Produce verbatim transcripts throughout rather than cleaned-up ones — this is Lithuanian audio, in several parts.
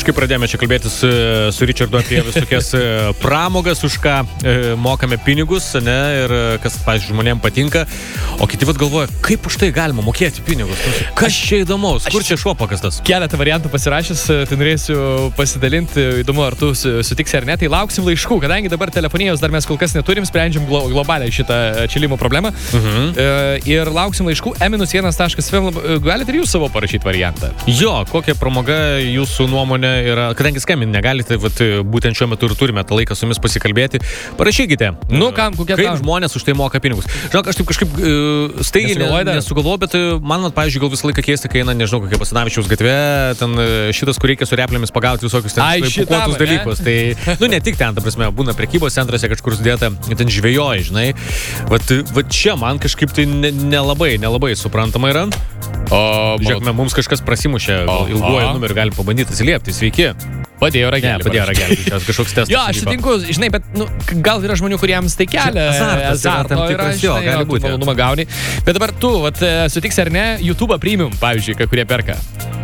kažkaip pradėjome čia kalbėtis su, su Richardu apie visokias pramogas, už ką e, mokame pinigus, ne, ir kas, pavyzdžiui, žmonėms patinka, o kiti vat galvoja, kaip už tai galima mokėti pinigus. Kas čia įdomaus, kur čia šuo pakastas? Keletą variantų pasirašęs, tai norėsiu pasidalinti, įdomu, ar tu sutiksi ar ne, tai lauksim laiškų, kadangi dabar telefonijos dar mes kol kas neturim, sprendžiam glo globalią šitą atšilimo problemą. Mhm. E, ir lauksim laiškų, e minus vienas taškas f m, galite ir jūs savo parašyti variantą. Jo, kokia pramoga jūsų nuomonė yra, kadangi skambinti negalite, vat, būtent šiuo metu ir turime tą laiką su jumis pasikalbėti, parašykite, nu, kam, kaip tam? Žmonės už tai moka pinigus. Žinok, aš taip kažkaip uh, staigiai ne, nesugalvoju, bet uh, man, vat, pavyzdžiui, gal visą laiką keista, kai eina, nežinau, kokia Basanavičiaus gatve, ten uh, šitas, kur reikia su replėmis pagauti visokius ten pukuotus dalykus. Tai, nu, ne tik ten, ta prasme, būna prekybos centruose kažkur sudėta, ten žvejoji, žinai. Vat, vat čia man kažkaip tai nelabai, ne, nelabai suprantama yra. O, žiūrėkime, mums kažkas prasimušė ilguoju numeriu, galim pabandyti atsiliepti. Sveiki. Padėjo ragelį. Ne, padėjo ragelį. Kažkoks testas. Jo, aš sutinku, žinai, bet nu, gal yra žmonių, kuriems tai kelia azartas, azartas, tam tikras, jo, gali būti. Malonumą gauni. Bet dabar tu, vat, sutiksi ar ne, YouTube Premium, pavyzdžiui, kai kurie perka.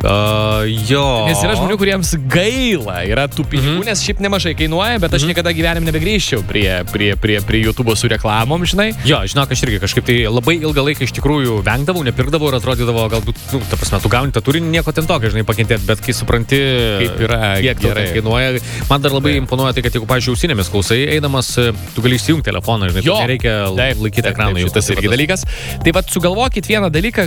Uh, jo. Nes yra žmonių, kuriems gaila yra tų pinigų, mm -hmm. nes šiaip nemažai kainuoja, bet aš mm -hmm. niekada gyvenim nebegrįžčiau prie, prie, prie, prie YouTube su reklamom, žinai. Jo, žinok, aš irgi kažkaip tai labai ilgą laiką iš tikrųjų vengdavau, nepirkdavau ir atrodydavo, galbūt, nu, ta prasme, tu gauni tą turinį, nieko ten tokio, žinai, pakentėti, bet kai supranti, kaip yra, kiek gerai kainuoja, man dar labai imponuoja tai, kad jeigu, pavyzdžiui, ausinėmis klausai, eidamas, tu gali įsijungti telefoną, žinai, jo, nereikia taip, laikyti taip, ekraną. Šitas irgi dalykas. Tai vat sugalvokit vieną dalyką,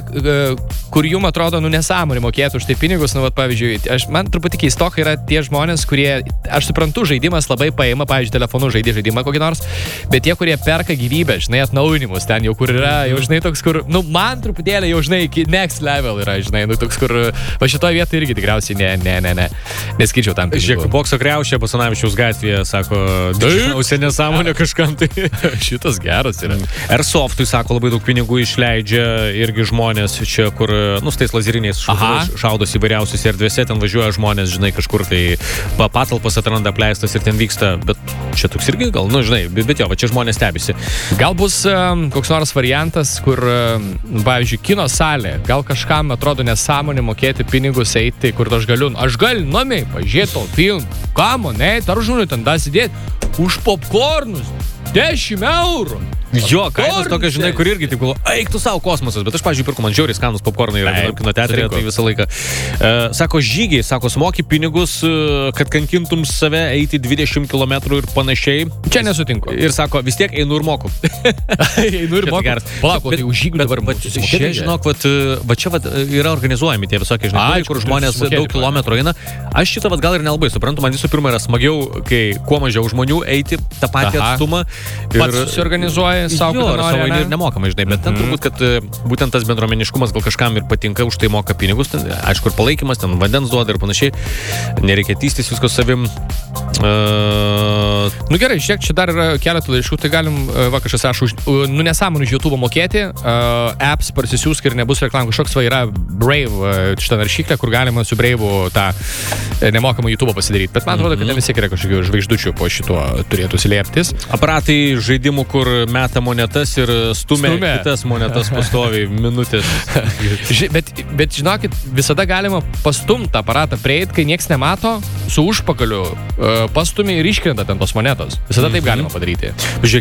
kur jums atrodo, nu, nesąmonė mokėti už tai pinigus, nu, vat, pavyzdžiui, aš, man truputį keistokai yra tie žmonės, kurie, aš suprantu, žaidimas labai paima, pavyzdžiui, telefonu žaidė žaidimą kokį nors, bet tie, kurie perka gyvybę, žinai, atnaujinimus ten jau kur yra, jau žinai, toks, kur, nu, man truputėlį jau, žinai, next level yra, žinai, nu, toks, kur, va šitoje vietoje irgi tikriausiai ne, ne, ne, ne, neskaičiau tam. Žiūrėk, bokso kriaušė Basanavičiaus gatvėje, sako, dažniausia nesąmonė kažkam, tai šitas geras yra. Airsoftui, sako, labai daug pinigų išleidžia irgi žmonės čia, kur, nu, su tais lazeriniais šaudosi įvairiausios erdvėse, ten važiuoja žmonės, žinai, kažkur tai patalpas atranda apleistas ir ten vyksta, bet čia toks irgi gal, nu, žinai, bet jo, va čia žmonės stebisi. Gal bus um, koks nors variantas, kur, um, pavyzdžiui, kino salė, gal kažkam atrodo nesąmonė mokėti pinigus eiti, kur aš galiu, aš galiu namiai pažiūrėti film, kamo, ne, taržūnų ten dasidėti už popkornus, dešimt eurų. Jo, kainos tokia, žinai, kur irgi taip galvo, eik tu savo kosmosas, bet aš, pavyzdžiui, pirku, man žiauriai skanus popkornai yra kino teatrėje, tai visą laiką. Uh, sako, žygiai, sako, sumoki pinigus, uh, kad kankintum save eiti dvidešimt kilometrų ir panašiai. Čia nesutinku. Ir sako, vis tiek einu ir moku. einu ir moku. Palauk, tai už žygių dabar būtų. Čia, žinok, vat, va čia vat, yra organizuojami tie visokie, žinai, Ai, kur žmonės daug kilometrų eina. Aš šitą vat, gal ir nelabai suprantu, man visų pirma yra smagiau, kai kuo mažiau žmonių eiti tą patį Aha. atstumą. Ir pats susiorganizuoja savo, jo, nori, savo ir nemokamai, žinai, bet ten mm. turbūt, kad būtent tas bendruomeniškumas gal kažkam ir patinka, už tai moka pinigus, ten, aišku, ir palaikymas, ten vandens duoda ir panašiai, nereikia tystis visko savim. Uh... Nu gerai, šiek čia dar yra keletų laiškų, tai galim, va, kažkas rašo, nu nesąmonį iš YouTube mokėti, uh, apps parsisiųsk ir nebus reklamų, kažkoks va yra Brave, šitą naršyklę, kur galima su Brave tą nemokamą YouTube pasidaryti, bet man atrodo, kad mm -hmm. vis tiek yra kažkokių žvaigždučių po šituo turėtų slėptis. Aparatai žaidimų, kur meta monetas ir stumia, stumia. kitas monetas pastoviai minutės. bet, bet žinokit, visada galima pastumti aparatą prieit, kai nieks nemato, su užpakaliu uh, pastumia ir iškrenta ten tos monetos. Visada mm -hmm. taip galima padaryti. Žiūrėk,